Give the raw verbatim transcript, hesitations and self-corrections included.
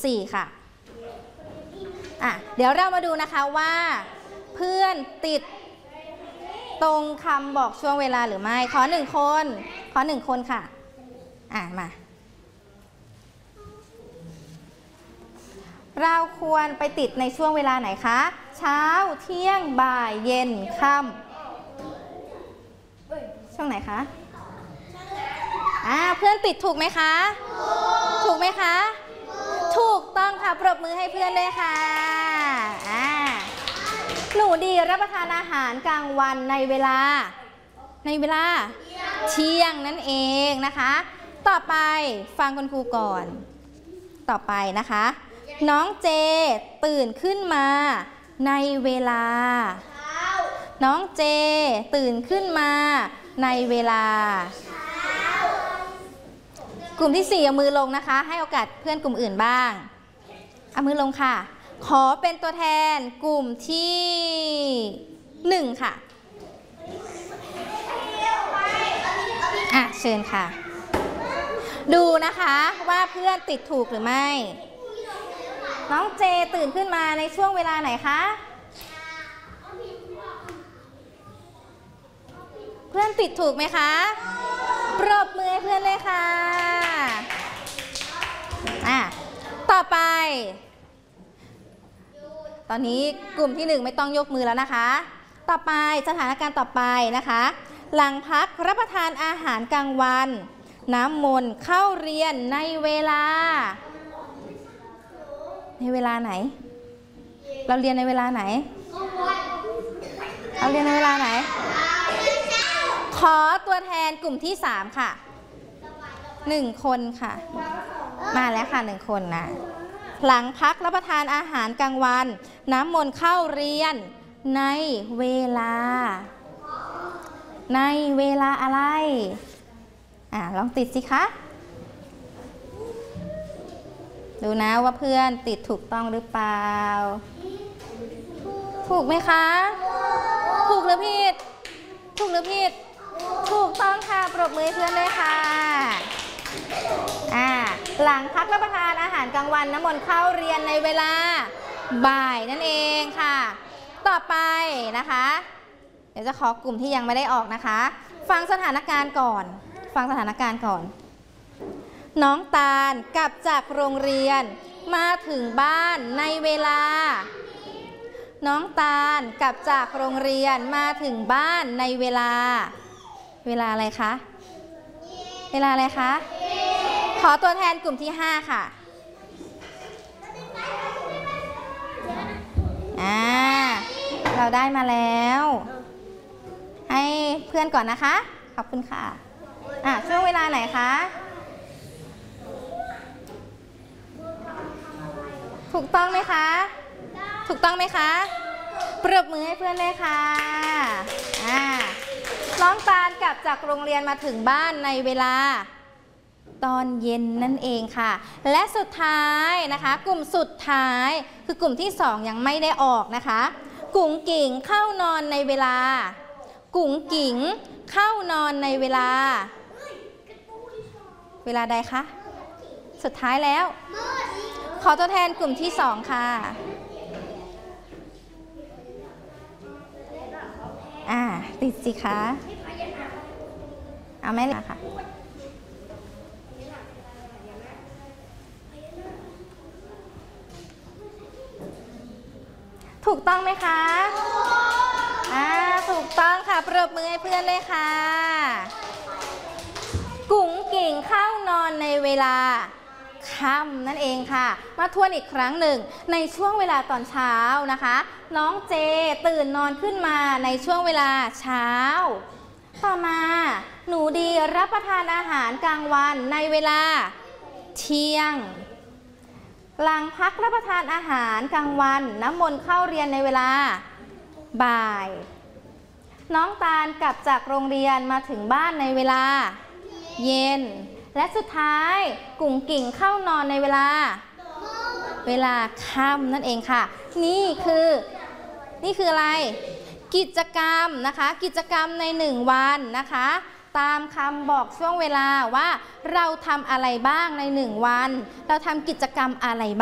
สี่ ค่ะอ่ะเดี๋ยวเรามาดูนะคะว่าเพื่อนติดตรงคำบอกช่วงเวลาหรือไม่ขอหนึ่งคนขอหนึ่งคนค่ะอ่ะมาเราควรไปติดในช่วงเวลาไหนคะเช้าเที่ยงบ่ายเย็นค่ำช่วงไหนคะอ่าเพื่อนติดถูกไหมคะถูกไหมคะถูกต้องค่ะปรบมือให้เพื่อนด้วยค่ะอ่าหนูดีรับประทานอาหารกลางวันในเวลาในเวลาเที่ยงนั่นเองนะคะต่อไปฟังคุณครูก่อนต่อไปนะคะน้องเจตื่นขึ้นมาในเวลาน้องเจตื่นขึ้นมาในเวลากลุ่มที่สี่เอามือลงนะคะให้โอกาสเพื่อนกลุ่มอื่นบ้างเอามือลงค่ะขอเป็นตัวแทนกลุ่มที่หนึ่งค่ะอ่ะเชิญค่ะดูนะคะว่าเพื่อนติดถูกหรือไม่น้องเจตื่นขึ้นมาในช่วงเวลาไหนคะเพื่อนติดถูกไหมคะปรบมือให้เพื่อนเลยค่ะอ่ะต่อไปตอนนี้กลุ่มที่หนึ่งไม่ต้องยกมือแล้วนะคะต่อไปสถานการณ์ต่อไปนะคะหลังพักรับประทานอาหารกลางวันน้ำมนต์เข้าเรียนในเวลาในเวลาไหนเราเรียนในเวลาไหนเราเรียนในเวลาไหนขอตัวแทนกลุ่มที่สามค่ะหนึ่งคนค่ะมาแล้วค่ะหนึ่งคนนะหลังพักรับประทานอาหารกลางวันน้ำมนต์เข้าเรียนในเวลาในเวลาอะไรอ่ะลองติดสิคะดูนะว่าเพื่อนติดถูกต้องหรือเปล่าถูกไหมคะถูกหรือผิดถูกหรือผิดถูกต้องค่ะปรบมือเพื่อนเลยค่ะอ่าหลังพักรับประทานอาหารกลางวันน้ำมนต์เข้าเรียนในเวลาบ่ายนั่นเองค่ะต่อไปนะคะเดี๋ยวจะขอกลุ่มที่ยังไม่ได้ออกนะคะฟังสถานการณ์ก่อนฟังสถานการณ์ก่อนน้องตาลกลับจากโรงเรียนมาถึงบ้านในเวลาน้องตาลกลับจากโรงเรียนมาถึงบ้านในเวลาเวลาอะไรคะเวลาอะไรคะขอตัวแทนกลุ่มที่ห้าค่ะอ่าเราได้มาแล้วให้เพื่อนก่อนนะคะขอบคุณค่ะอ่ะช่วงเวลาไหนคะถูกต้องไหมคะถูกต้องไหมคะปรบมือให้เพื่อนเลยค่ะอ่าน้องตาลกลับจากโรงเรียนมาถึงบ้านในเวลาตอนเย็นนั่นเองค่ะและสุดท้ายนะคะกลุ่มสุดท้ายคือกลุ่มที่สองยังไม่ได้ออกนะคะกุ๋งกิ่งเข้านอนในเวลากุ๋งกิ่งเข้านอนในเวลาเวลาใดคะสุดท้ายแล้วขอตัวแทนกลุ่มที่สองค่ะอ่าติดสิคะเอาไหมล่ะค่ะถูกต้องไหมคะอ่าถูกต้องค่ะปรบมือให้เพื่อนเลยค่ะกุ๋งกิ่งเข้านอนในเวลาค่ำนั่นเองค่ะมาทวนอีกครั้งหนึ่งในช่วงเวลาตอนเช้านะคะน้องเจตื่นนอนขึ้นมาในช่วงเวลาเช้าต่อมาหนูดีรับประทานอาหารกลางวันในเวลาเที่ยงหลังพักรับประทานอาหารกลางวันน้ำมนต์เข้าเรียนในเวลาบ่ายน้องตาลกลับจากโรงเรียนมาถึงบ้านในเวลาเย็นและสุดท้ายกุ๋งกิ่งเข้านอนในเวลาเวลาค่ำนั่นเองค่ะนี่คือนี่คืออะไรกิจกรรมนะคะกิจกรรมในหนึ่งวันนะคะตามคำบอกช่วงเวลาว่าเราทำอะไรบ้างในหนึ่งวันเราทำกิจกรรมอะไรบ้าง